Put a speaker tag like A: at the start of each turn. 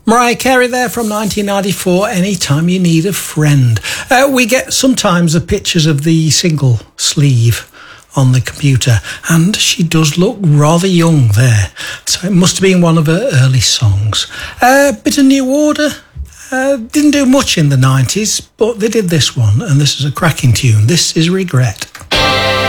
A: Mariah Carey there from 1994, Anytime You Need a Friend. We get sometimes the pictures of the single sleeve on the computer, and she does look rather young there. So it must have been one of her early songs. Bit of New Order. Didn't do much in the 90s, but they did this one, and this is a cracking tune. This is Regret.